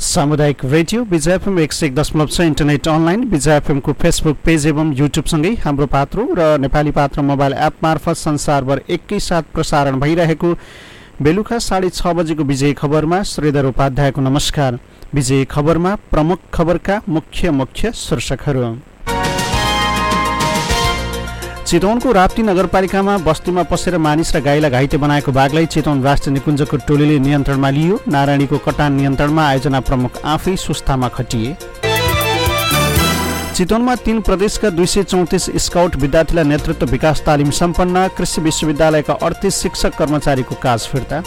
सामुदायिक रेडियो विजय FM 101.6 internet online विजय एफएमको Facebook page एवं युट्युबसँगै हाम्रो पात्रो र नेपाली पात्र मोबाइल एप मार्फत संसारभर एकैसाथ प्रसारण भइरहेको बेलुका 6:30 बजेको विजय खबरमा श्रीधर उपाध्यायको नमस्कार। विजय खबरमा प्रमुख खबरका मुख्य शीर्षकहरू। चितवनको राप्ती नगरपालिकामा बस्तीमा पसेर मानिस र गाईलाई घाइते बनाएको बाघलाई चितवन राष्ट्रिय निकुञ्जको टोलीले नियन्त्रणमा लियो। नारायणीको कटान नियन्त्रणमा आयोजना प्रमुख आफै सुस्तामा खटिए। चितवनमा 3 प्रदेशका 234 स्काउट विद्यार्थीलाई नेतृत्व विकास तालिम सम्पन्न। कृषि विश्वविद्यालयका 38 शिक्षक कर्मचारीको काज फिर्ता।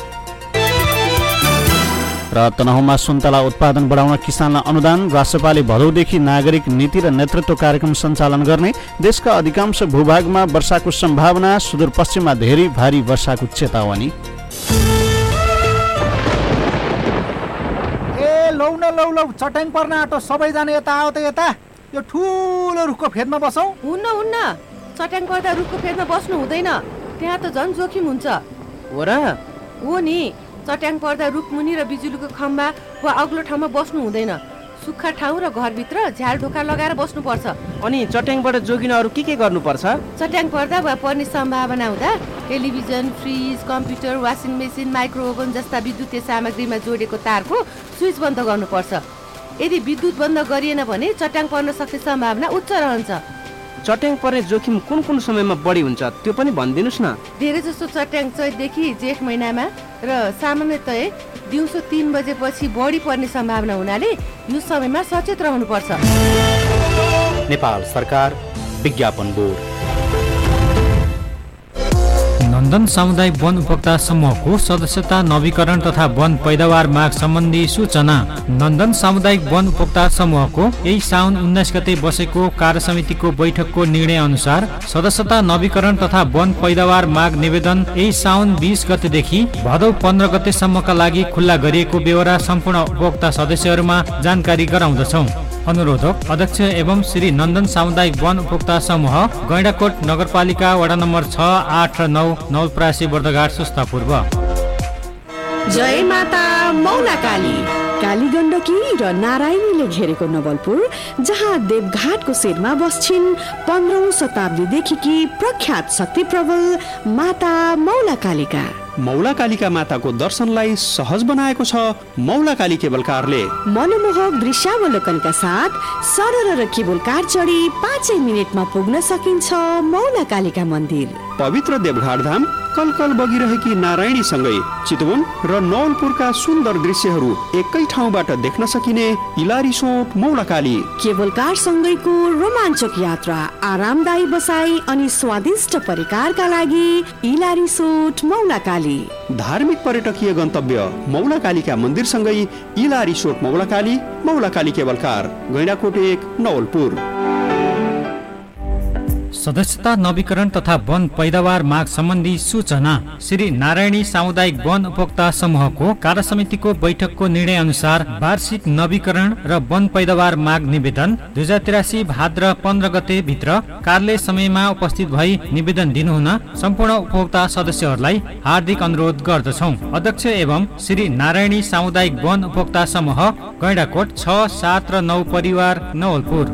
र तनहुँमा सुन्तला उत्पादन बढाउन किसानलाई अनुदान। राष्ट्रपालले भदौदेखि नागरिक नीति र नेतृत्व कार्यक्रम सञ्चालन गर्ने। देशका अधिकांश भूभागमा वर्षाको सम्भावना। सुदूरपश्चिममा धेरै भारी वर्षाको चेतावनी। लौ चट्याङ पर्न आँटो, सबैजना यता आओ त यता। यो ठुलो रुखको फेदमा बसौँ। हुन्न चट्याङ पर्दा रुखको फेदमा बस्नु हुँदैन, त्यहाँ त झन् जोखिम हुन्छ। हो र? हो नि, चट्याङ पर्दा रुखमुनि र बिजुलीको खम्बा वा अग्लो ठाउँमा बस्नु हुँदैन। सुक्खा ठाउँ र घरभित्र झ्याल ढोका लगाएर बस्नुपर्छ। अनि चट्याङबाट जोगिन अरू के गर्नुपर्छ? चट्याङ पर्दा वा पर्ने सम्भावना हुँदा television, fridge, computer, washing machine, micro oven जस्ता विद्युतीय सामग्रीमा जोडेको तारको स्विच बन्द गर्नुपर्छ। यदि विद्युत बन्द गरिएन भने चट्याङ पर्न सक्ने सम्भावना उच्च रहन्छ। चट्याङ पर्ने जोखिम कुन समयमा बढी हुन्छ त्यो पनि भनिदिनुस् न। धेरै जसो चट्याङ चैतदेखि जेठ महिनामा र सामान्यतया दिउँसो 3 बजेपछि बढी पर्ने सम्भावना हुनाले यो समयमा सचेत रहनुपर्छ। नेपाल सरकार विज्ञापन बोर्ड। नन्दन सामुदायिक वन उपभोक्ता समूहको सदस्यता नवीकरण तथा वन पैदावार माग सम्बन्धी सूचना। नन्दन सामुदायिक वन उपभोक्ता समूहको यही साउन 19 गते बसेको कार्यसमितिको बैठकको निर्णय अनुसार सदस्यता नवीकरण तथा वन पैदावार माग निवेदन यही साउन 20 गतेदेखि भदौ 15 गतेसम्मका लागि खुल्ला गरिएको बेहोरा सम्पूर्ण उपभोक्ता सदस्यहरूमा जानकारी गराउँदछौँ। अनुरोधक अध्यक्ष एवं श्री नन्दन सामुदायिक वन उपभोक्ता समूह, गैंडाकोट नगरपालिका, वडा नम्बर 6, 8 र 9, नवलपरासी, बर्दघाट, सुस्ता पूर्व। जय माता मौला काली। काली गण्डकी र नारायणीले घेरेको नवलपुर, जहाँ देवघाटको शिरमा बस्छिन् 15औं शताब्दीदेखि प्रख्यात शक्ति प्रबल माता मौला कालिका। मौला कालिका माताको दर्शनलाई सहज बनाएको छ मौला काली केबल कारले। मनमोहक दृश्यावलोकनका साथ सरर र केबल कार चढी 5 मिनेटमा पुग्न सकिन्छ मौला कालिका मन्दिर। पवित्र देवघाट धाम कलकल बगिरहेकी नारायणी सँगै चितवन र नवलपुरका सुन्दर दृश्यहरू एकै ठाउँबाट देख्न सकिने इलारिसोट मौला काली। केबल कार सँगैको रोमाञ्चक यात्रा, आरामदायी बसाई अनि स्वादिष्ट परिकारका लागि इलारिसोट मौला काली। धार्मिक पर्यटकीय गन्तव्य मौला कालीका मन्दिर सँगै इलारिसोट मौला काली केबल कार, गैंडाकोट 1, नवलपुर। सदस्यता नवीकरण तथा वन पैदावार माग सम्बन्धी सूचना। श्री नारायणी सामुदायिक वन उपभोक्ता समूहको कार्यसमितिको बैठकको निर्णय अनुसार वार्षिक नवीकरण र वन पैदावार माग निवेदन 2083 भाद्र 15 गते भित्र कार्यालय समयमा उपस्थित भई निवेदन दिनुहुन सम्पूर्ण उपभोक्ता सदस्यहरूलाई हार्दिक अनुरोध गर्दछौँ। अध्यक्ष एवं श्री नारायणी सामुदायिक वन उपभोक्ता समूह, गैंडाकोट 6, 7 र 9 परिवार, नवलपुर।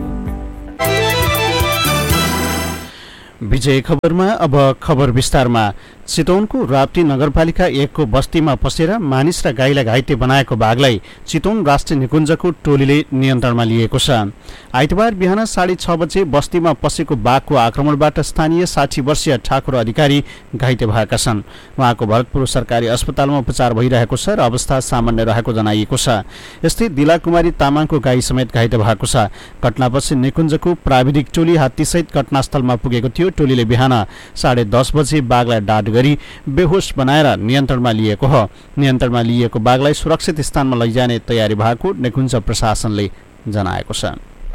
विजय खबरमा अब खबर विस्तारमा। चितवनको राप्ती नगरपालिका 1 को बस्तीमा पसेर मानिस र गाईलाई घाइते बनाएको बाघलाई चितवन राष्ट्रिय निकुञ्जको टोलीले नियन्त्रणमा लिएको छ। आइतबार बिहान 6:30 बजे बस्तीमा पसेको बाघको आक्रमणबाट स्थानीय 60 वर्षीय ठाकुर अधिकारी घाइते भएका छन्। उहाँको भरतपुर सरकारी अस्पतालमा उपचार भइरहेको छ र अवस्था सामान्य रहेको जनाइएको छ। यस्तै दिला कुमारी तामाङको गाई समेत घाइते भएको छ। घटनापछि निकुञ्जको प्राविधिक टोली हात्तीसहित घटनास्थलमा पुगेको थियो। टोलीले बिहान 10:30 बजे बाघलाई डाट गरी बेहोस बनाएर नियन्त्रणमा लिएको हो। नियन्त्रणमा लिएको बाघलाई सुरक्षित स्थानमा लैजाने तयारी भएको निकुञ्ज प्रशासनले जनाएको छ।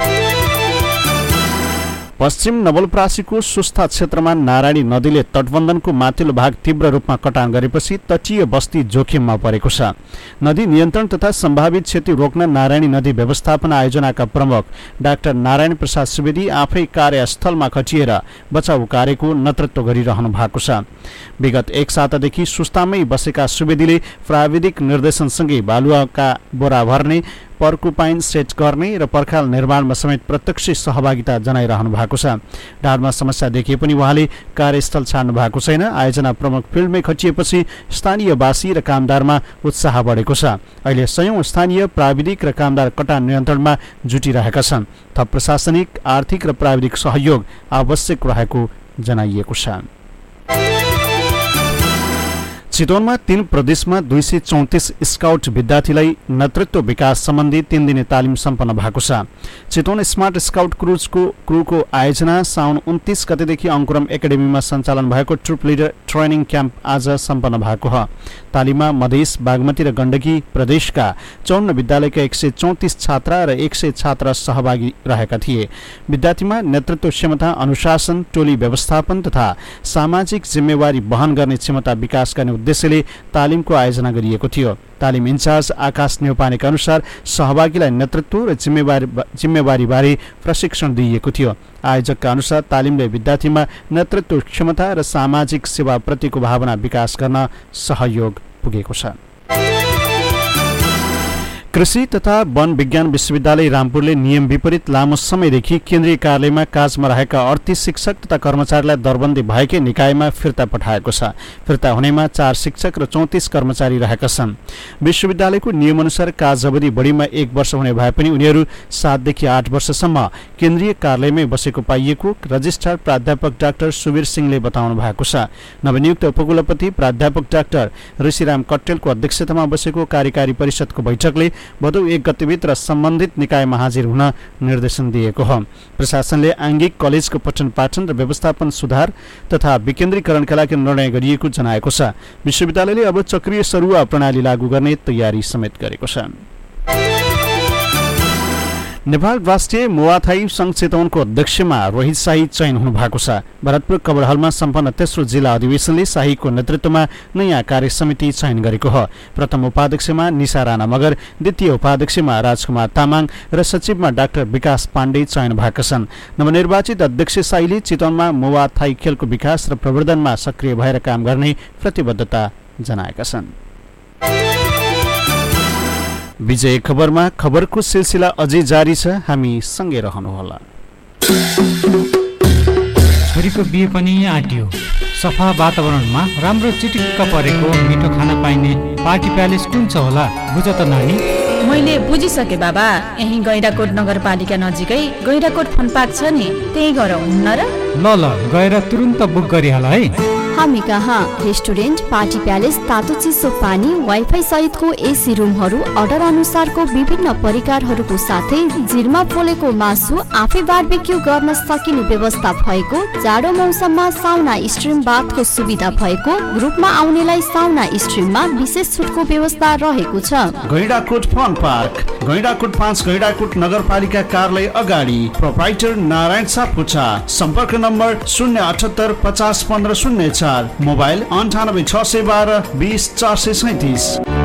पश्चिम नवलपरासीको सुस्ता क्षेत्रमा नारायणी नदीले तटबन्धनको माथिल्लो भाग तीव्र रूपमा कटान गरेपछि तटीय बस्ती जोखिममा परेको छ। नदी नियन्त्रण तथा सम्भावित क्षति रोक्न नारायणी नदी व्यवस्थापन आयोजनाका प्रमुख डाक्टर नारायण प्रसाद सुवेदी आफै कार्यस्थलमा खटिएर बचाउ कार्यको नेतृत्व गरिरहनु भएको छ। विगत 1 सातादेखि सुस्तामै बसेका सुवेदीले प्राविधिक निर्देशनसँगै बालुवाका बोरा भर्ने, पर्कुपाइन सेट गर्ने र पर्खाल निर्माणमा समेत प्रत्यक्ष सहभागिता जनाइरहनु भएको छ। ढाडमा समस्या देखिए पनि उहाँले कार्यस्थल छाड्नु भएको छैन। आयोजना प्रमुख फिल्डमै खटिएपछि स्थानीयवासी र कामदारमा उत्साह बढेको छ। अहिले 100औं स्थानीय प्राविधिक र कामदार कटा नियन्त्रणमा जुटिरहेका छन्। थप प्रशासनिक, आर्थिक र प्राविधिक सहयोग आवश्यक रहेको जनाइएको छ। चितवनमा 3 प्रदेशमा 234 स्काउट विद्यार्थीलाई नेतृत्व विकास सम्बन्धी 3 दिने तालिम सम्पन्न भएको छ। चितवन स्मार्ट स्काउट क्रुको आयोजना साउन 29 गतेदेखि अंकुरम एकाडेमीमा सञ्चालन भएको ट्रुप लिडर ट्रेनिङ क्याम्प आज सम्पन्न भएको हो। तालिममा मधेस, बागमती र गण्डकी प्रदेशका 54 विद्यालयका 134 छात्रा र 100 छात्रा सहभागी रहेका थिए। विद्यार्थीमा नेतृत्व क्षमता, अनुशासन, टोली व्यवस्थापन तथा सामाजिक जिम्मेवारी वहन गर्ने क्षमता विकास गर्ने उद्देश्यले तालिमको आयोजना गरिएको थियो। तालिम इन्चार्ज आकाश नेउपानेका अनुसार सहभागीलाई नेतृत्व र जिम्मेवारीबारे प्रशिक्षण दिइएको थियो। आयोजकका अनुसार तालिमले विद्यार्थीमा नेतृत्व क्षमता र सामाजिक सेवाप्रतिको भावना विकास गर्न सहयोग पुगेको छ। कृषि तथा वन विज्ञान विश्वविद्यालय रामपुरले नियम विपरीत लामो समयदेखि केन्द्रीय कार्यालयमा काजमा रहेका 38 शिक्षक तथा कर्मचारीलाई दरबन्दी भएकै निकायमा फिर्ता पठाएको छ। फिर्ता हुनेमा 4 शिक्षक र 34 कर्मचारी रहेका छन्। विश्वविद्यालयको नियमअनुसार काज अवधि बढीमा 1 वर्ष हुने भए पनि उनीहरू 7 देखि 8 वर्षसम्म केन्द्रीय कार्यालयमै बसेको पाइएको रजिस्ट्रार प्राध्यापक डाक्टर सुवीर सिंहले बताउनु भएको छ। नवनियुक्त उपकुलपति प्राध्यापक डाक्टर ऋषिराम कट्टेलको अध्यक्षतामा बसेको कार्यकारी परिषदको बैठकले भदौ 1 गतेभित्र सम्बन्धित निकायमा हाजिर हुन निर्देशन दिएको हो। प्रशासनले आङ्गिक कलेजको पठन पाठन र व्यवस्थापन सुधार तथा विकेन्द्रीकरणका लागि निर्णय गरिएको जनाएको छ। विश्वविद्यालयले अब चक्रिय सरुवा प्रणाली लागू गर्ने तयारी समेत गरेको छ। नेपाल राष्ट्रिय मोवाथाई संघ चितवनको अध्यक्षमा रोहित शाही चयन हुनु भएको छ। भरतपुर कबरहलमा सम्पन्न तेस्रो जिल्ला अधिवेशनले शाहीको नेतृत्वमा नयाँ कार्य समिति चयन गरेको हो। प्रथम उपाध्यक्षमा निशा राणा मगर, द्वितीय उपाध्यक्षमा राजकुमार तामाङ र सचिवमा डाक्टर विकास पाण्डे चयन भएका छन्। नवनिर्वाचित अध्यक्ष शाहीले चितवनमा मोवाथाई खेलको विकास र प्रवर्धनमा सक्रिय भएर काम गर्ने प्रतिबद्धता जनाएका छन्। विजय खबरमा खबरको सिलसिला अझै जारी छ, हामी सँगै रहनुहोला। छोरीको बिहे पनि आट्यो। सफा वातावरणमा राम्रो चिटिक्क परेको मिठो खाना पाइने पार्टी प्यालेस कुन छ होला बुझ त नानी? मैले बुझिसके बाबा, यही गैंडाकोट नगरपालिका नजिकै गैंडाकोट फन पार्क छ नि, त्यही गएर हुन्न र? ल गएर तुरुन्त बुक गरिहाल है। हामी कहाँ रेस्टुरेन्ट, पार्टी प्यालेस, तातो चिसो पानी, वाइफाई सहितको एसी रुमहरू, अर्डर अनुसारको विभिन्न परिकारहरूको साथै जिरमा पोलेको मासु, आफै बारबेक्यू गर्न सकिने व्यवस्था भएको, जाडो मौसममा साउना स्ट्रिम बाथको सुविधा भएको, ग्रुपमा आउनेलाई साउना स्ट्रिममा विशेष छुटको व्यवस्था रहेको छ। गैंडाकोट फन पार्क, गैंडाकोट 5 गैंडाकोट नगरपालिका कार्यालय अगाडि, प्रोप्राइटर नारायण सापकोटा। सम्पर्क नम्बर 078 50 15 04, मोबाइल 98 612 20 437।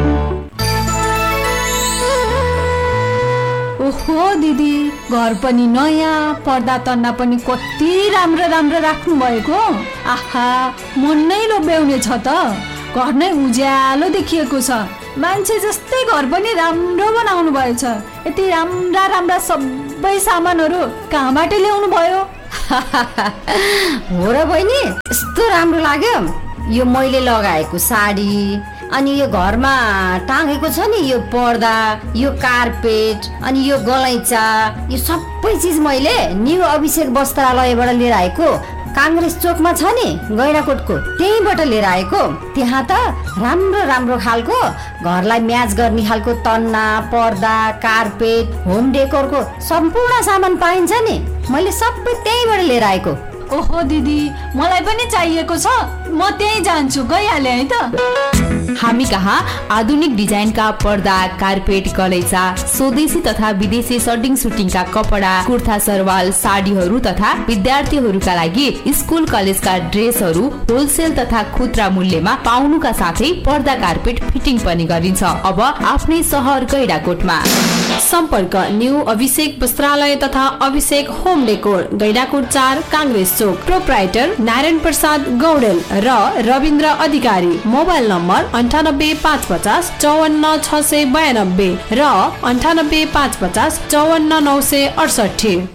ओहो दिदी, घर पनि नयाँ, पर्दा तन्ना पनि कति राम्रो राम्रो राख्नु भएको। आहा, मन नै लोभ्याउने छ त। घर नै उज्यालो देखिएको छ। मान्छे जस्तै घर पनि राम्रो बनाउनु भएछ। यति राम्रा राम्रा सबै सामानहरू कहाँबाट ल्याउनु भयो? हो र बहिनी, यस्तो राम्रो लाग्यो। यो मैले लगाएको साडी, अनि यो घरमा टाँगेको छ नि यो पर्दा, यो कार्पेट, अनि यो गलैँचा, यो सबै चिज मैले न्यू अभिषेक वस्त्रालयबाट लिएर आएको। काङ्ग्रेस चोकमा छ नि गैंडाकोटको, त्यहीँबाट लिएर आएको। त्यहाँ त राम्रो राम्रो खालको घरलाई म्याच गर्ने खालको तन्ना, पर्दा, कार्पेट, होम डेकोरको सम्पूर्ण सामान पाइन्छ नि। मैले सबै त्यहीँबाट लिएर आएको। ओहो दिदी, मलाई पनि चाहिएको छ, म त्यहीँ जान्छु, गइहालेँ है त। हामी कहाँ आधुनिक डिजाइनका पर्दा, कार्पेट, गलैँचा, स्वदेशी तथा विदेशी सर्टिङ सुटिङका कपडा, कुर्ता सरवाल, साडीहरू तथा विद्यार्थीहरूका लागि स्कुल कलेजका ड्रेसहरू होलसेल तथा खुद्रा मूल्यमा पाउनुका साथै पर्दा, कार्पेट फिटिङ पनि गरिन्छ। अब आफ्नै सहर गैंडाकोटमा। सम्पर्क न्यू अभिषेक वस्त्रालय तथा अभिषेक होम डेकोर, गैंडाकोट 4 काङ्ग्रेस चोक। प्रोप्राइटर नारायण प्रसाद गौडेल र रविन्द्र अधिकारी। मोबाइल नम्बर 98 550 5692 र 98 550 54 968।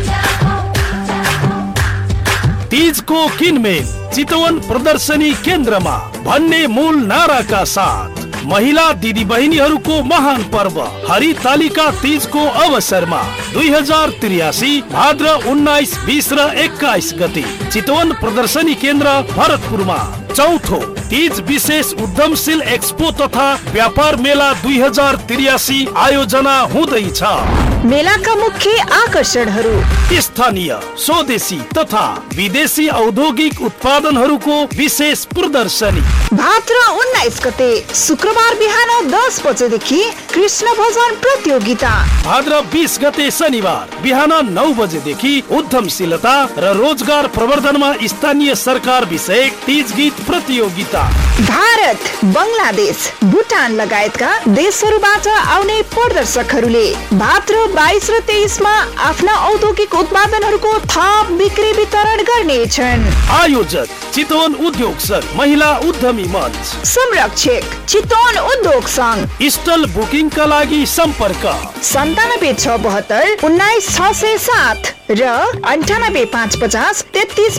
तीजको किनमेल चितवन प्रदर्शनी केन्द्रमा भन्ने मूल नाराका साथ महिला दिदी बहिनीहरूको महान पर्व हरितालिका तीजको अवसरमा 2083 भाद्र 19, 20 र 21 गते चितवन प्रदर्शनी केन्द्र भरतपुरमा चौथो तीज विशेष उद्यमशील एक्सपो तथा व्यापार मेला 2083 आयोजना हुँदैछ। मेलाका मुख्य आकर्षणहरू स्थानीय स्वदेशी तथा विदेशी औद्योगिक उत्पादनहरूको विशेष प्रदर्शनी। भाद्र 19 गते शुक्रबार बिहान 10 बजेदेखि कृष्ण भजन प्रतियोगिता। भाद्र 20 गते शनिबार बिहान 9 बजेदेखि उद्यमशीलता र रोजगार प्रवर्धनमा स्थानीय सरकार विषयक तीज गीत प्रतियोगिता। भारत, बङ्गलादेश, भुटान लगायतका देशहरूबाट आउने प्रदर्शकहरूले भाद्र 22 र 23 मा आफ्ना औद्योगिक उत्पादनहरूको थप बिक्री वितरण गर्नेछन्। आयोजक चितवन उद्योग संघ महिला उद्यमी मंच। संरक्षक चितवन उद्योग संघ। स्टल बुकिङ का लागि सम्पर्क 97 672 19 607 र 98 550 33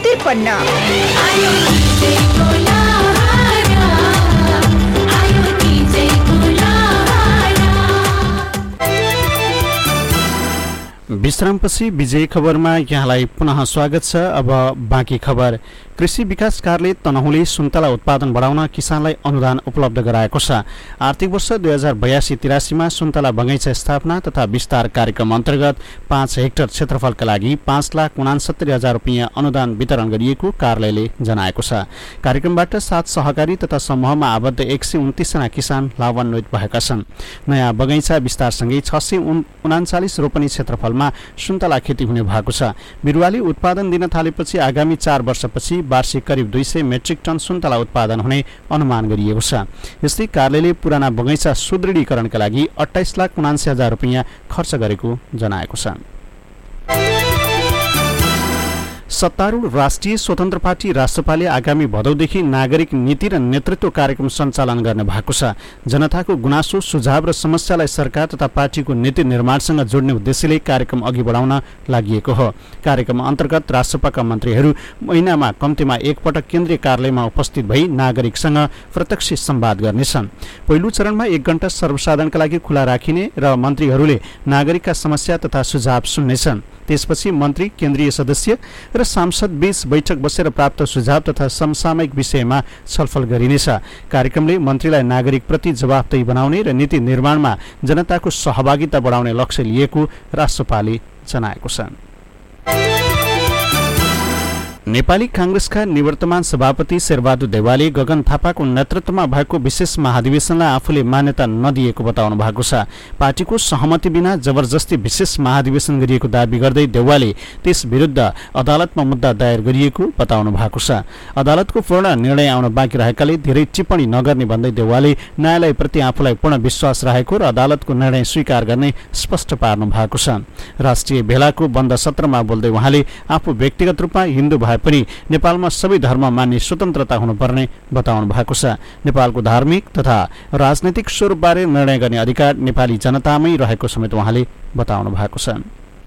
553। विश्रामपछि विजय खबरमा यहाँलाई पुनः स्वागत छ। अब बाँकी खबर। कृषि विकास कार्यालय तनहुँले सुन्तला उत्पादन बढाउन किसानलाई अनुदान उपलब्ध गराएको छ। आर्थिक वर्ष 2082-83 मा सुन्तला बगैँचा स्थापना तथा विस्तार कार्यक्रम अन्तर्गत 5 हेक्टर क्षेत्रफलका लागि 5,69,000 रुपियाँ अनुदान वितरण गरिएको कार्यालयले जनाएको छ। कार्यक्रमबाट 7 सहकारी तथा समूहमा आबद्ध 129 जना किसान लाभान्वित भएका छन्। नयाँ बगैँचा विस्तारसँगै 639 रोपनी क्षेत्रफलमा सुन्तला खेती हुने भएको छ। बिरुवाले उत्पादन दिन थालेपछि आगामी 4 वर्षपछि वार्षिक करिब 200 मेट्रिक टन सुन्तला उत्पादन हुने अनुमान गरिएको छ। यस्तै कार्यालयले पुराना बगैँचा सुदृढीकरणका लागि 28,79,000 रुपियाँ खर्च गरेको जनाएको छ। सत्तारूढ राष्ट्रिय स्वतन्त्र पार्टी राष्ट्रपाले आगामी भदौदेखि नागरिक नीति र नेतृत्व कार्यक्रम सञ्चालन गर्ने भएको छ। जनताको गुनासो, सुझाव र समस्यालाई सरकार तथा पार्टीको नीति निर्माणसँग जोड्ने उद्देश्यले कार्यक्रम अघि बढाउन लागि हो। कार्यक्रम अन्तर्गत राष्ट्रपाका मन्त्रीहरू महिनामा कम्तीमा एक पटक केन्द्रीय कार्यालयमा उपस्थित भई नागरिकसँग प्रत्यक्ष संवाद गर्नेछन्। पहिलो चरणमा 1 घण्टा सर्वसाधारणका लागि खुला राखिने र मन्त्रीहरूले नागरिकका समस्या तथा सुझाव सुन्नेछन्। त्यसपछि मन्त्री, केन्द्रीय सदस्य र सांसद बीच बैठक बसेर प्राप्त सुझाव तथा समसामयिक विषयमा छलफल गरिनेछ। कार्यक्रमले मन्त्रीलाई नागरिक प्रति जवाफदेही बनाउने र नीति निर्माणमा जनताको सहभागिता बढाउने लक्ष्य लिएको राष्ट्रपालले जनाएको छ। नेपाली कांग्रेसका निवर्तमान सभापति शेरबहादुर देउवाले गगन थापाको नेतृत्वमा भएको विशेष महाधिवेशनलाई आफूले मान्यता नदिएको बताउनु भएको छ। पार्टीको सहमति बिना जबरजस्ती विशेष महाधिवेशन गरिएको दाबी गर्दै देउवाले त्यस विरुद्ध अदालतमा मुद्दा दायर गरिएको बताउनु भएको छ। अदालतको पूर्ण निर्णय आउन बाँकी रहेकाले धेरै टिप्पणी नगर्ने भन्दै देउवाले न्यायालयप्रति आफूलाई पूर्ण विश्वास रहेको र अदालतको निर्णय स्वीकार गर्ने स्पष्ट पार्नु भएको छ। राष्ट्रिय भेलाको बन्द सत्रमा बोल्दै उहाँले आफू व्यक्तिगत रूपमा हिन्दू भए पनि नेपालमा सबै धर्म मान्ने स्वतन्त्रता हुनुपर्ने बताउनु भएको छ। नेपालको धार्मिक तथा राजनैतिक स्वरूपबारे निर्णय गर्ने अधिकार नेपाली जनतामै रहेको समेत उहाँले बताउनु भएको छ।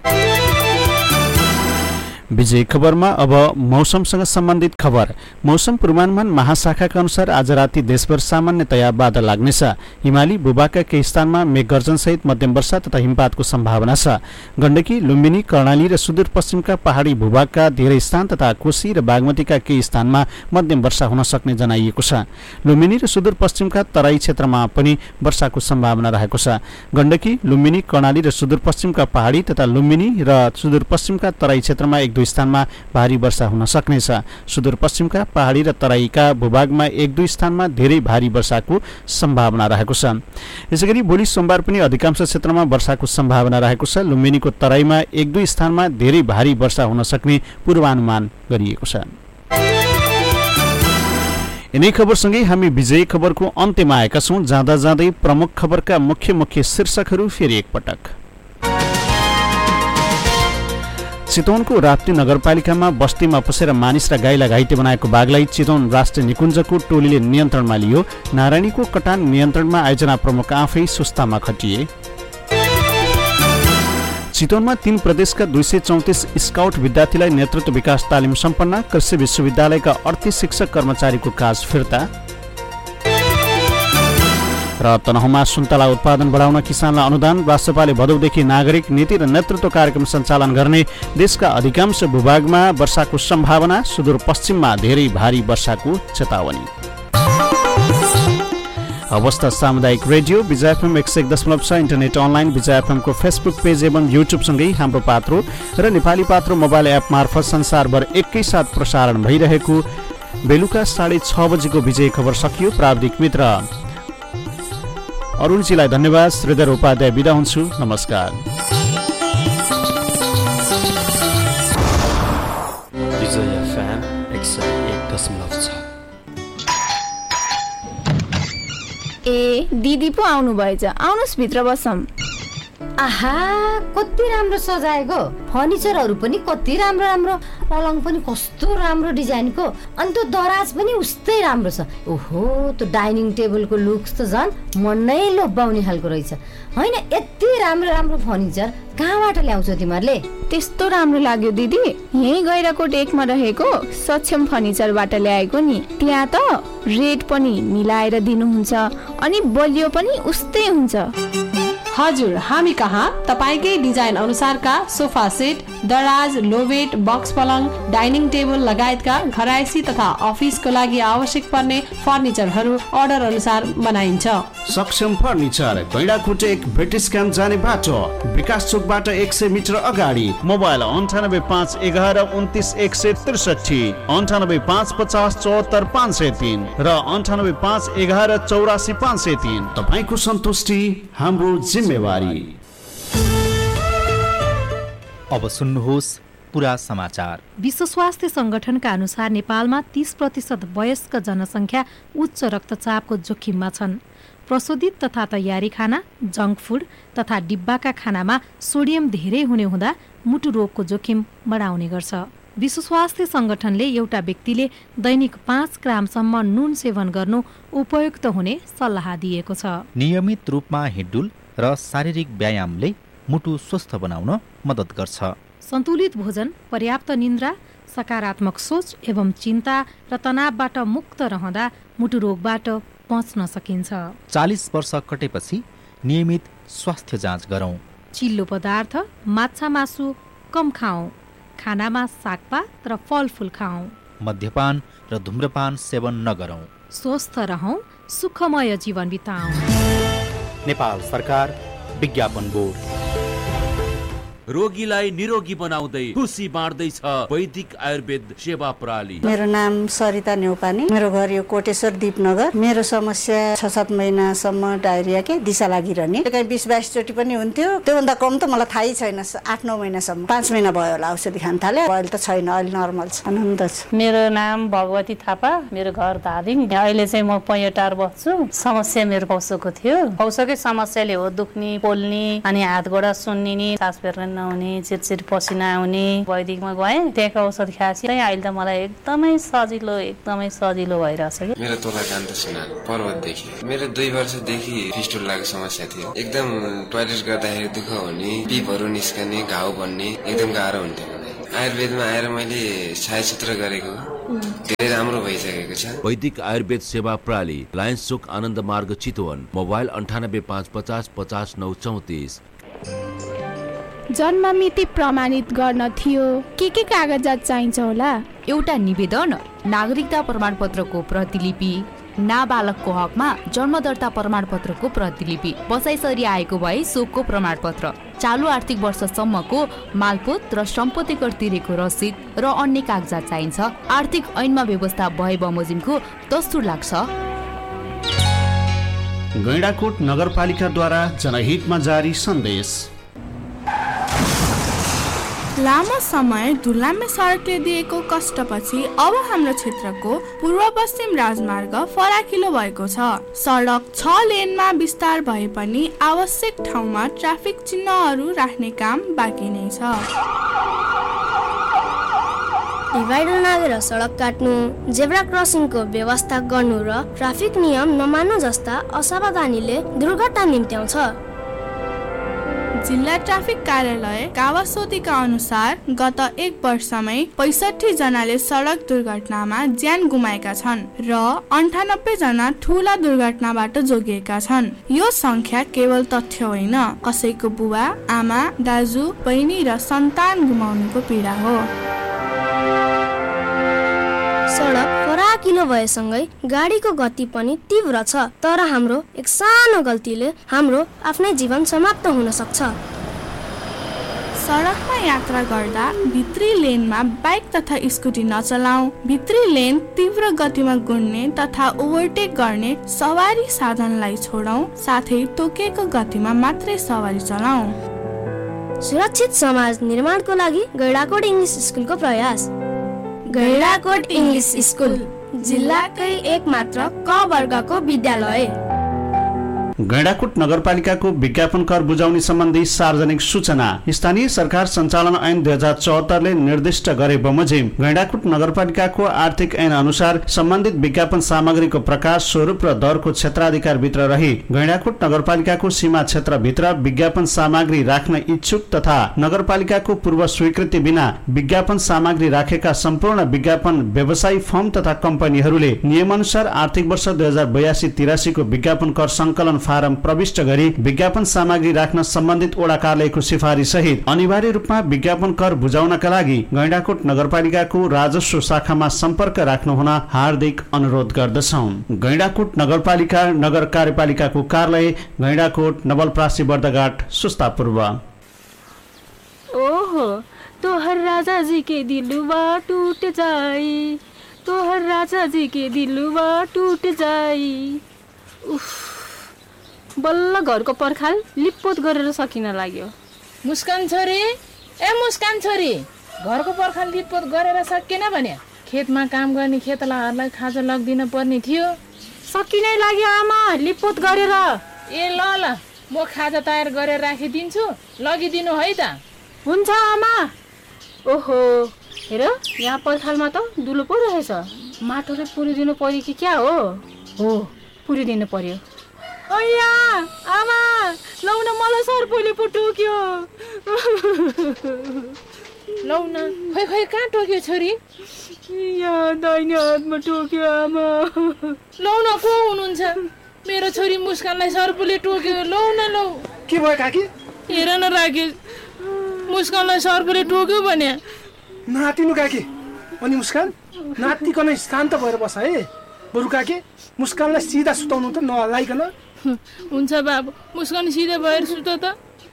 विजय खबरमा अब मौसमसँग सम्बन्धित खबर। मौसम पूर्वानुमान महाशाखाका अनुसार आज राति देशभर सामान्यतया बादल लाग्नेछ। हिमाली भूभागका केही स्थानमा मेघगर्जनसहित मध्यम वर्षा तथा हिमपातको सम्भावना छ। गण्डकी, लुम्बिनी, कर्णाली र सुदूरपश्चिमका पहाडी भूभागका धेरै स्थान तथा कोशी र बागमतीका केही स्थानमा मध्यम वर्षा हुन सक्ने जनाइएको छ। लुम्बिनी र सुदूरपश्चिमका तराई क्षेत्रमा पनि वर्षाको सम्भावना रहेको छ। गण्डकी, लुम्बिनी, कर्णाली र सुदूरपश्चिमका पहाडी तथा लुम्बिनी र सुदूरपश्चिमका तराई क्षेत्रमा 1-2 स्थानमा भारी वर्षा हुन सक्नेछ। सुदूरपश्चिमका पहाडी र तराईका भूभागमा 1-2 स्थानमा धेरै भारी वर्षाको सम्भावना रहेको छ। यसैगरी भोलि सोमबार पनि अधिकांश क्षेत्रमा वर्षाको सम्भावना रहेको छ। लुम्बिनीको तराईमा 1-2 स्थानमा धेरै भारी वर्षा हुन सक्ने पूर्वानुमान गरिएको छ। यिनै खबरसँगै हामी विजय खबरको अन्त्यमा आएका छौँ। जाँदा जाँदै प्रमुख खबरका मुख्य शीर्षकहरू फेरि एकपटक। चितवनको राप्ती नगरपालिकामा बस्तीमा पसेर मानिस र गाईलाई घाइते बनाएको बाघलाई चितवन राष्ट्रिय निकुञ्जको टोलीले नियन्त्रणमा लियो। नारायणीको कटान नियन्त्रणमा आयोजना प्रमुख आफै सुस्तामा खटिए। चितवनमा 3 प्रदेशका 234 स्काउट विद्यार्थीलाई नेतृत्व विकास तालिम सम्पन्न। कृषि विश्वविद्यालयका 38 शिक्षक कर्मचारीको काज फिर्ता। र तनहुँमा सुन्तला उत्पादन बढाउन किसानलाई अनुदान। राष्ट्रपालले भदौदेखि नागरिक नीति र नेतृत्व कार्यक्रम सञ्चालन गर्ने। देशका अधिकांश भूभागमा वर्षाको सम्भावना। सुदूरपश्चिममा धेरै भारी वर्षाको चेतावनी। अवस्था सामुदायिक रेडियो विजय एफएम 101.6 इन्टरनेट अनलाइन विजय एफएमको फेसबुक पेज एवं युट्युबसँगै हाम्रो पात्रो र नेपाली पात्रो मोबाइल एप मार्फत संसारभर एकैसाथ प्रसारण भइरहेको बेलुका 6:30 बजेको विजय खबर सकियो। प्राविधिक मित्र अरुणजीलाई धन्यवाद। श्रीधर उपाध्याय बिदा हुन्छु। नमस्कार। विजय एफएम 101.6। ए दिदी पो आउनु भएछ। आउनुस् भित्र बसौँ। आहा कति राम्रो सजाएको, फर्निचरहरू पनि कति राम्रो राम्रो, पलङ पनि कस्तो राम्रो डिजाइनको, अनि त्यो दराज पनि उस्तै राम्रो छ। ओहो त्यो डाइनिङ टेबलको लुक्स त झन् मन नै लोभ्याउने खालको रहेछ। होइन यति राम्रो राम्रो फर्निचर कहाँबाट ल्याउँछौ तिमीहरूले? त्यस्तो राम्रो लाग्यो दिदी, यहीँ गैराकोट 1 मा रहेको सक्षम फर्निचरबाट ल्याएको नि। त्यहाँ त रेट पनि मिलाएर दिनुहुन्छ अनि बलियो पनि उस्तै हुन्छ। हजुर, हामी कहाँ तपाईकै डिजाइन अनुसारका सोफा सेट, दराज, लोभेट, बक्स पलङ, डाइनिङ टेबल लगायतका घरायसी तथा अफिसको लागि आवश्यक पर्ने फर्निचरहरू अर्डर अनुसार बनाइन्छ। सक्षम फर्निचर गैंडाकोट 1 ब्रिटिश क्याम्प जाने बाटो, विकास चोकबाट 100 मिटर अगाडि। मोबाइल 9851 11 29 163, 9850 50 74 503 र 9851 11 84 503। तपाईको सन्तुष्टि हाम्रो जिम्मेवारी। अब सुन्नुहोस् पुरा समाचार। विश्व स्वास्थ्य संगठनका अनुसार नेपालमा 30% वयस्क जनसङ्ख्या उच्च रक्तचापको जोखिममा छन्। प्रशोधित तथा तयारी खाना, जङ्क फुड तथा डिब्बाका खानामा सोडियम धेरै हुने हुँदा मुटु रोगको जोखिम बढाउने गर्छ। विश्व स्वास्थ्य संगठनले एउटा व्यक्तिले दैनिक 5 ग्रामसम्म नुन सेवन गर्नु उपयुक्त हुने सल्लाह दिएको छ। नियमित रूपमा हिँडडुल र शारीरिक व्यायामले मुटु स्वस्थ बनाउन मद्दत गर्छ। सन्तुलित भोजन, पर्याप्त निन्द्रा, सकारात्मक सोच एवं चिन्ता र तनावबाट मुक्त रहँदा मुटु रोगबाट बच्न सकिन्छ। 40 वर्ष कटेपछि नियमित स्वास्थ्य जाँच गरौँ। चिल्लो पदार्थ, माछा मासु कम खाऊ। खानामा सागपात र फलफुल खाऊ। मद्यपान र धूम्रपान सेवन नगरौँ। स्वस्थ रहौं, सुखमय जीवन बिताऊ। नेपाल सरकार विज्ञापन बोर्ड। रोगीलाई निरोगी बनाउँदै खुसी बाँड्दैछ वैदिक आयुर्वेद सेवा प्रणाली। मेरो नाम सरिता नेउपाने, मेरो घर यो कोटेश्वर दीपनगर। मेरो समस्या 6-7 महिनासम्म डायरिया के दिशा लागिरहने, कहीँ 20-22 चोटि पनि हुन्थ्यो। त्योभन्दा कम त मलाई थाहै छैन। 8-9 महिनासम्म, 5 महिना भयो होला औषधि खान थाले। अहिले त छैन, अहिले नर्मल छ, आनन्द छ। मेरो नाम भगवती थापा, मेरो घर धादिङ। अहिले चाहिँ म पैँटार बस्छु। समस्या मेरो पौसोको थियो। पौसोकै समस्याले हो दुख्ने, पोल्ने, अनि हात गोडा सुन्निने, सास फेर्न नहुने, चिरचिर पसिना आउने। वैदिकमा गएँ, त्यहाँको औषध खाएपछि अहिले त मलाई एकदमै सजिलो भइरहेछ। मेरो तोला कान्त सिन्हा, पर्वतदेखि। मेरो 2 वर्षदेखि फिस्टुलाको समस्या थियो। एकदम टोयलेट गर्दाखेरि दुःख हुने, पिपहरू निस्कने, घाउ बन्ने, एकदम गाह्रो हुन्थ्यो मलाई। आयुर्वेदमा आएर मैले छायाचित्र गरेको धेरै राम्रो भइसकेको छ। वैदिक आयुर्वेद सेवा प्रणाली, लायन्स चोक आनन्द मार्ग चितवन। मोबाइल 9855 50 934। जन्म मिति प्रमाणित गर्न थियो, के कागजात चाहिन्छ होला? एउटा निवेदन, नागरिकता प्रमाणपत्रको प्रतिलिपि, नाबालकको हकमा जन्म दर्ता प्रमाणपत्रको प्रतिलिपि, बसाइसरी आएको भए सोकको प्रमाणपत्र, चालु आर्थिक वर्षसम्मको मालपोत र सम्पत्ति कर तिरेको रसिद र अन्य कागजात चाहिन्छ। आर्थिक ऐनमा व्यवस्था भए बमोजिमको दस्तुर लाग्छ। गैंडाकोट नगरपालिकाद्वारा जनहितमा जारी सन्देश। लामो समय धुलामे सडकले दिएको कष्टपछि अब हाम्रो क्षेत्रको पूर्व पश्चिम राजमार्ग फराकिलो भएको छ। सडक 6 लेनमा विस्तार भए पनि आवश्यक ठाउँमा ट्राफिक चिन्हहरू राख्ने काम बाँकी नै छ। डिभाइडर नागेर सडक काट्नु, जेब्रा क्रसिङको व्यवस्था गर्नु र ट्राफिक नियम नमान्नु जस्ता असावधानीले दुर्घटना निम्त्याउँछ। जिल्ला ट्राफिक कार्यालय कावासोतीका अनुसार गत 1 वर्षमै 65 जनाले सडक दुर्घटनामा ज्यान गुमाएका छन् र 98 जना ठूला दुर्घटनाबाट जोगिएका छन्। यो संख्या केवल तथ्य होइन, कसैको बुबा, आमा, दाजु, बहिनी र सन्तान गुमाउनुको पीडा हो। सडक फराकिलो भएसँगै गाडीको गति पनि तीव्र छ, तर हाम्रो एक सानो गल्तीले हाम्रो आफ्नै जीवन समाप्त हुन सक्छ। सडकमा यात्रा गर्दा भित्री लेनमा बाइक तथा स्कुटी नचलाऊ। भित्री लेन तीव्र गतिमा गुड्ने तथा ओभरटेक गर्ने सवारी साधनलाई छोडौं, साथै तोकेको गतिमा मात्रै सवारी चलाऊ। सुरक्षित समाज निर्माणको लागि गैंडाकोट इङ्ग्लिस स्कुलको प्रयास। गैंडाकोट इङ्ग्लिस स्कुल जिल्लाकै एक मात्र क वर्गको विद्यालय। गैंडाकोट नगरपालिकाको विज्ञापन कर बुझाउने सम्बन्धी सार्वजनिक सूचना। स्थानीय सरकार सञ्चालन ऐन 2074 ले निर्दिष्ट गरे बमोजिम गैंडाकोट नगरपालिकाको आर्थिक ऐन अनुसार सम्बन्धित विज्ञापन सामग्रीको प्रकार, स्वरूप र दरको क्षेत्राधिकार भित्र रही गैंडाकोट नगरपालिकाको सीमा क्षेत्र भित्र विज्ञापन सामग्री राख्न इच्छुक तथा नगरपालिकाको पूर्व स्वीकृति बिना विज्ञापन सामग्री राखेका सम्पूर्ण विज्ञापन व्यवसायी फर्म तथा कम्पनीहरूले नियमअनुसार आर्थिक वर्ष 2082-83 को विज्ञापन कर संकलन फारम प्रविष्ट गरी विज्ञापन सामग्री राख्न सम्बन्धित वडा कार्यालयको सिफारिस सहित अनिवार्य रूपमा विज्ञापन कर बुझाउनका लागि गैंडाकोट नगरपालिकाको राजस्व शाखामा सम्पर्क राख्नु हुन हार्दिक अनुरोध गर्दछौं। गैंडाकोट नगरपालिका नगर कार्यपालिकाको कार्यालय गैंडाकोट, नवलप्रासी, बर्दघाट, सुस्ता पूर्व। ओहो, तोहर राजा जी के दिलवा टूट जाई, तोहर राजा जी के दिलवा टूट जाई। उफ, बल्ल घरको पर्खाल लिपपोत गरेर सकिन लाग्यो। मुस्कान छोरी, ए मुस्कान छोरी, घरको पर्खाल लिपपोत गरेर सकिएन भने खेतमा काम गर्ने खेतलाहरूलाई खाजा लगिदिन पर्ने थियो। सकिनै लाग्यो आमा, लिपपोत गरेर। ए ल ल, म खाजा तयार गरेर राखिदिन्छु, लगिदिनु है त। हुन्छ आमा। ओहो, हेर यहाँ पर्खालमा त दुलो पो रहेछ, माटोले पुरिदिनु पर्यो कि क्या हो? हो, पुरिदिनु पर्यो। अయ్యా आमा, लौ न, मलाई सर्पले पो टोक्यो। लौ न, खोइ खोइ कहाँ टोक्यो छोरी? यहाँ दाहिने हातमा टोक्यो आमा। लौ न, को हुनुहुन्छ? मेरो छोरी मुस्कानलाई सर्पले टोक्यो। लौ न, लौ। के भयो काकी? हेर न राकेश, मुस्कानलाई सर्पले टोक्यो भने। नातिनु काकी। अनि मुस्कान नातिकन शान्त भएर बस है। बरु काकी मुस्कानलाई सिधा सुताउनु त नलाइकन। हुन्छ बाबु, मुस्कान सिधा भएर सुत त।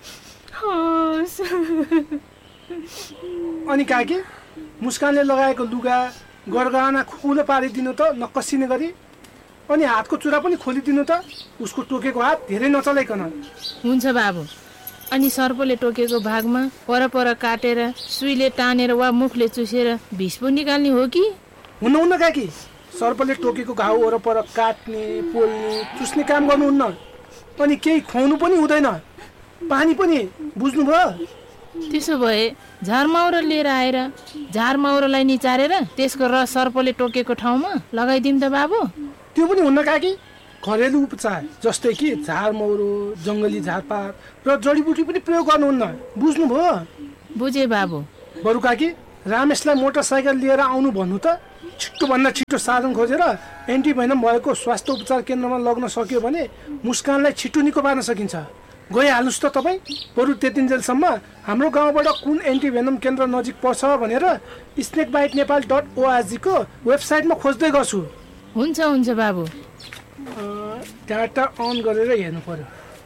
अनि काकी मुस्कानले लगाएको लुगा गरगहना खुलो पारिदिनु त नकसिने गरी, अनि हातको चुरा पनि खोलिदिनु त, उसको टोकेको हात धेरै नचलाइकन। हुन्छ बाबु। अनि सर्पले टोकेको भागमा परपर काटेर सुईले टानेर वा मुखले चुसेर विष पो निकाल्ने हो कि? हुन्न काकी, सर्पले टोकेको घाउ वरपर काट्ने, पोल्ने, चुस्ने काम गर्नुहुन्न। अनि केही खुवाउनु पनि हुँदैन, पानी पनि। बुझ्नुभयो? त्यसो भए झारमाउरो लिएर आएर झारमाउरोलाई निचारेर त्यसको रस सर्पले टोकेको ठाउँमा लगाइदिउँ त बाबु? त्यो पनि हुन्न काकी, घरेलु उपचार जस्तै कि झारमाउरो, जङ्गली झारपात र जडीबुटी पनि प्रयोग गर्नुहुन्न। बुझ्नुभयो? बुझे बाबु। बरु काकी रामेशलाई मोटरसाइकल लिएर आउनु भन्नु त, छिट्टोभन्दा छिट्टो साधन खोजेर एन्टिभेनम भएको स्वास्थ्य उपचार केन्द्रमा लग्न सक्यो भने मुस्कानलाई छिट्टो निको पार्न सकिन्छ। गइहाल्नुहोस् त तपाईँ। बरु त्यतिन्जेलसम्म हाम्रो गाउँबाट कुन एन्टिभेनम केन्द्र नजिक पर्छ भनेर snakebitenepal.org को वेबसाइटमा खोज्दै गर्छु। हुन्छ हुन्छ बाबु। डाटा अन गरेर हेर्नु पर्यो।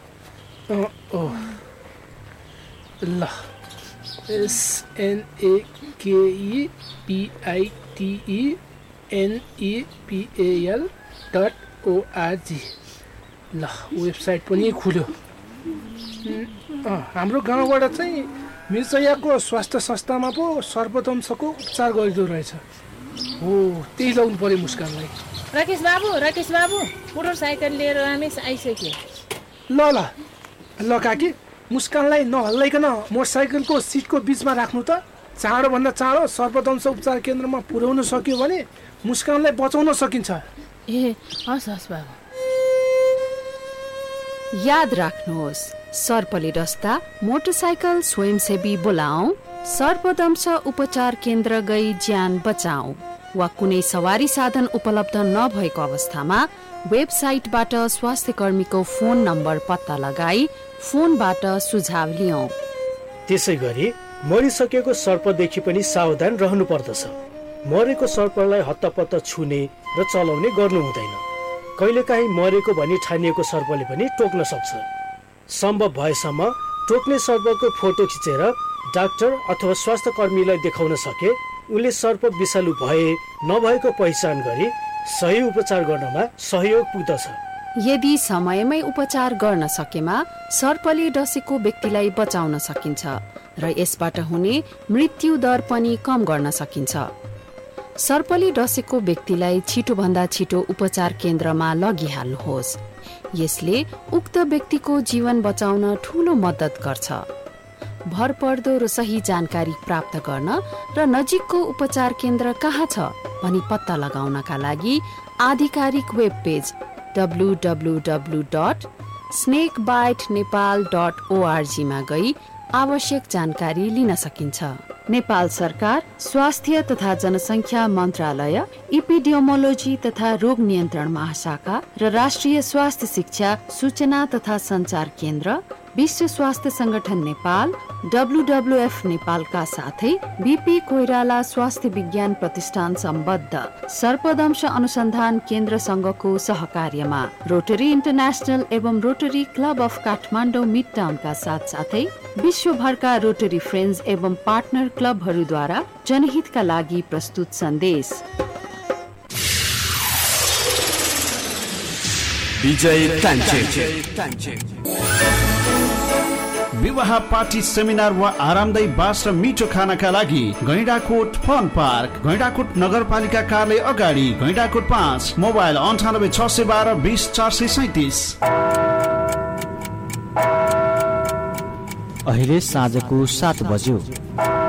ल, snakebitenepal.org। ल, वेबसाइट पनि खुल्यो। हाम्रो गाउँबाट चाहिँ मिर्चयाको स्वास्थ्य संस्थामा पो सर्पदंशको उपचार गरिदो रहेछ। हो, त्यही ल्याउनु पर्यो मुस्कानलाई। राकेश बाबु, मोटरसाइकल लिएर रामेश आइसक्यो। ल ल ल काकी, मुस्कानलाई नहल्लाइकन मोटरसाइकलको सिटको बिचमा राख्नु त, चाँडोभन्दा चाँडो सर्पदंश उपचार केन्द्रमा पुर्याउन सक्यो भने मुस्कानलाई बचाउन सकिन्छ। ए हस् हस् बाबु। याद राख्नुहोस्, सर्पले डस्दा मोटरसाइकल स्वयंसेवी बोलाऊ, सर्पदंश उपचार केन्द्र गई ज्यान बचाऊ वा कुनै सवारी साधन उपलब्ध नभएको अवस्थामा वेबसाइटबाट स्वास्थ्य कर्मीको फोन नम्बर पत्ता लगाई फोनबाट सुझाव लियौं। त्यसै गरी मरिसकेको सर्पदेखि पनि सावधान रहनु पर्दछ। मरेको सर्पलाई हत्तपत्त छुने र चलाउने गर्नु हुँदैन। कहिलेकाहीँ मरेको भनी ठानिएको सर्पले पनि टोक्न सक्छ। सम्भव भएसम्म टोक्ने सर्पको फोटो खिचेर डाक्टर अथवा स्वास्थ्य कर्मीलाई देखाउन सके उनले सर्प विषालु भए नभएको पहिचान गरी सही उपचार गर्नमा सहयोग पुग्दछ। यदि समयमै उपचार गर्न सकेमा सर्पले डसेको व्यक्तिलाई बचाउन सकिन्छ र यसबाट हुने मृत्यु दर पनि कम गर्न सकिन्छ। सर्पले डसेको व्यक्तिलाई छिटोभन्दा छिटो उपचार केन्द्रमा लगिहाल्नुहोस्। यसले उक्त व्यक्तिको जीवन बचाउन ठूलो मद्दत गर्छ। भरपर्दो र सही जानकारी प्राप्त गर्न र नजिकको उपचार केन्द्र कहाँ छ भनी पत्ता लगाउनका लागि आधिकारिक वेब पेज www.snakebitenepal.org मा गई आवश्यक जानकारी लिन सकिन्छ। नेपाल सरकार स्वास्थ्य तथा जनसङ्ख्या मन्त्रालय, इपिडियोमोलोजी तथा रोग नियन्त्रण महाशाखा र राष्ट्रिय स्वास्थ्य शिक्षा सूचना तथा सञ्चार केन्द्र, विश्व स्वास्थ्य संगठन नेपाल, WWF नेपालका साथै बीपी कोइराला स्वास्थ्य विज्ञान प्रतिष्ठान सम्बद्ध सर्पदंश अनुसन्धान केन्द्र संघको सहकार्यमा रोटरी इन्टरनेशनल एवं rotary club of Kathmandu mid टाउनका साथसाथै विश्वभरका रोटरी फ्रेन्ड्स एवं पार्टनर क्लबहरूद्वारा जनहितका लागि प्रस्तुत सन्देश। विजय टान्चे विवाह, पार्टी, सेमिनार वा आरामदायी बास र मिठो खानाका लागि गैंडाकोट फन पार्क, गैंडाकोट नगरपालिका कार्यालय अगाडि, गैंडाकोट 5, मोबाइल 98 612 20 437। अहिले साँझको 7 बज्यो।